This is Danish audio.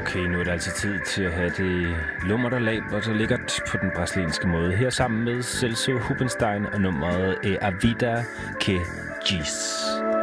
Okay, nu er det altså tid til at have det lummert og labert og lækkert på den brasilianske måde. Her sammen med Celso Hubenstein og nummeret A Vida Que Giz.